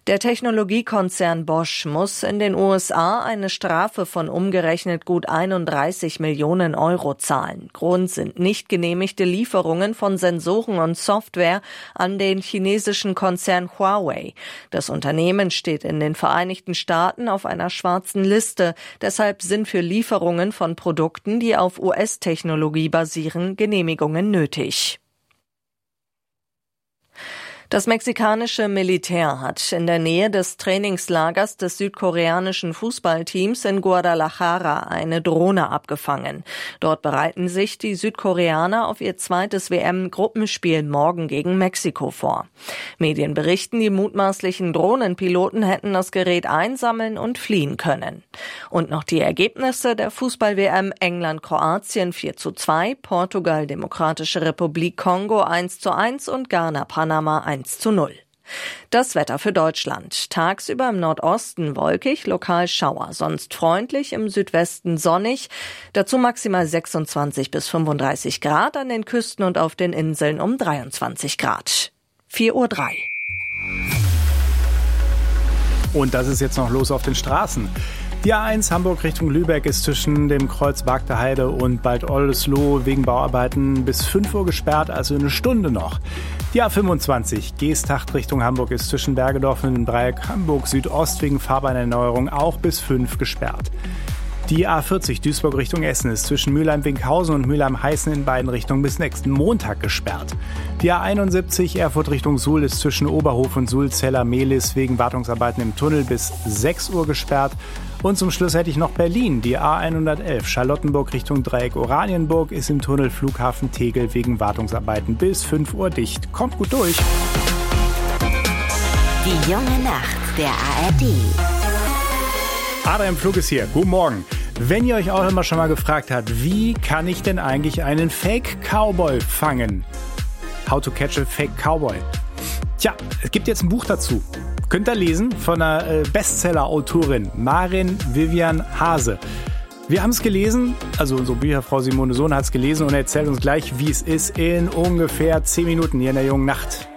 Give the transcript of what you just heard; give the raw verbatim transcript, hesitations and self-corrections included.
Der Technologiekonzern Bosch muss in den U S A eine Strafe von umgerechnet gut einunddreißig Millionen Euro zahlen. Grund sind nicht genehmigte Lieferungen von Sensoren und Software an den chinesischen Konzern Huawei. Das Unternehmen steht in den Vereinigten Staaten auf einer schwarzen Liste. Deshalb sind für Lieferungen von Produkten, die auf U S-Technologie basieren, Genehmigungen nötig. Das mexikanische Militär hat in der Nähe des Trainingslagers des südkoreanischen Fußballteams in Guadalajara eine Drohne abgefangen. Dort bereiten sich die Südkoreaner auf ihr zweites W M-Gruppenspiel morgen gegen Mexiko vor. Medien berichten, die mutmaßlichen Drohnenpiloten hätten das Gerät einsammeln und fliehen können. Und noch die Ergebnisse der Fußball-W M: England-Kroatien vier zu zwei, Portugal-Demokratische Republik Kongo eins zu eins und Ghana-Panama eins zu null. Das Wetter für Deutschland. Tagsüber im Nordosten wolkig, lokal Schauer, sonst freundlich, im Südwesten sonnig. Dazu maximal sechsundzwanzig bis fünfunddreißig Grad, an den Küsten und auf den Inseln um dreiundzwanzig Grad. vier Uhr drei. Und das ist jetzt noch los auf den Straßen. Die A eins Hamburg Richtung Lübeck ist zwischen dem Kreuz Bagder Heide und Bad Oldesloe wegen Bauarbeiten bis fünf Uhr gesperrt, also eine Stunde noch. Die A fünfundzwanzig Geesthacht Richtung Hamburg ist zwischen Bergedorf und dem Dreieck Hamburg Südost wegen Fahrbahnerneuerung auch bis fünf gesperrt. Die A vierzig Duisburg Richtung Essen ist zwischen Mülheim-Winkhausen und Mülheim-Heißen in beiden Richtungen bis nächsten Montag gesperrt. Die A einundsiebzig Erfurt Richtung Suhl ist zwischen Oberhof und Suhl-Zeller-Mehlis wegen Wartungsarbeiten im Tunnel bis sechs Uhr gesperrt. Und zum Schluss hätte ich noch Berlin. Die A hundertelf Charlottenburg Richtung Dreieck Oranienburg ist im Tunnel Flughafen Tegel wegen Wartungsarbeiten bis fünf Uhr dicht. Kommt gut durch. Die junge Nacht der A R D. Adrian Pflug ist hier. Guten Morgen. Wenn ihr euch auch immer schon mal gefragt habt, wie kann ich denn eigentlich einen Fake-Cowboy fangen? How to catch a Fake Cowboy. Tja, es gibt jetzt ein Buch dazu. Könnt ihr lesen von einer Bestseller-Autorin, Maren Vivian Hase. Wir haben es gelesen, also unsere Bücherfrau Simone Sohn hat es gelesen und erzählt uns gleich, wie es ist, in ungefähr zehn Minuten hier in der jungen Nacht.